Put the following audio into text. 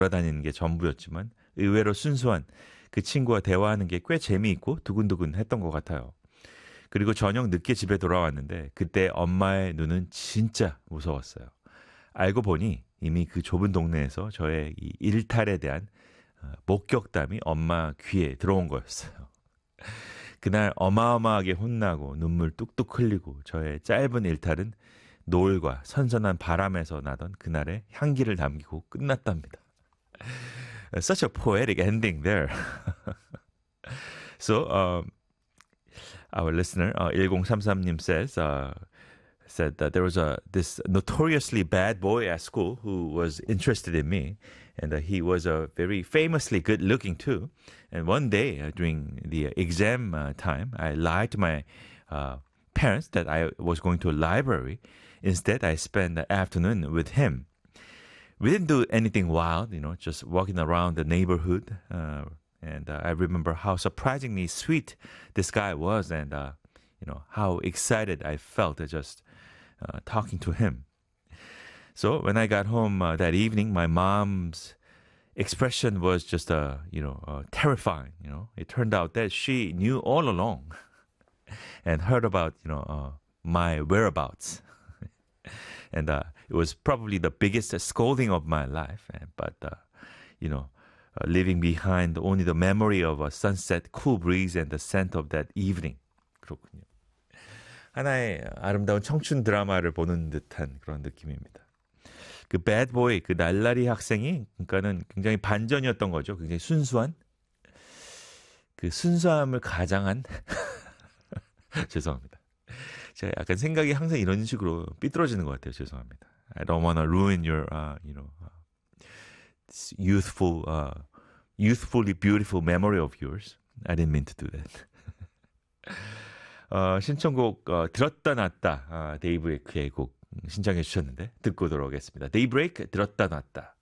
돌아다니는 게 전부였지만 의외로 순수한 그 친구와 대화하는 게 꽤 재미있고 두근두근 했던 것 같아요. 그리고 저녁 늦게 집에 돌아왔는데 그때 엄마의 눈은 진짜 무서웠어요. 알고 보니 이미 그 좁은 동네에서 저의 이 일탈에 대한 목격담이 엄마 귀에 들어온 거였어요. 그날 어마어마하게 혼나고 눈물 뚝뚝 흘리고 저의 짧은 일탈은 노을과 선선한 바람에서 나던 그날의 향기를 남기고 끝났답니다. Such a poetic ending there. So, our listener, 1033님 said that there was this notoriously bad boy at school who was interested in me, and he was very famously good looking too. And one day during the exam time, I lied to my parents that I was going to a library. Instead, I spent the afternoon with him. We didn't do anything wild, just walking around the neighborhood. And I remember how surprisingly sweet this guy was, and how excited I felt just talking to him. So when I got home that evening, my mom's expression was just terrifying. It turned out that she knew all along and heard about my whereabouts. And it was probably the biggest scolding of my life. But leaving behind only the memory of a sunset, cool breeze, and the scent of that evening. 그렇군요. 하나의 아름다운 청춘 드라마를 보는 듯한 그런 느낌입니다. 그 배드보이, 그 날라리 학생이 그러니까는 굉장히 반전이었던 거죠. 굉장히 순수한 그 순수함을 가장한 죄송합니다. 제가 약간 생각이 항상 이런 식으로 삐뚤어지는 것 같아요. 죄송합니다. I don't want to ruin your youthfully beautiful memory of yours. I didn't mean to do that. 신청곡 들었다 놨다 데이브레이크의 곡 신청해 주셨는데 듣고 돌아오겠습니다. 데이브레이크 들었다 놨다.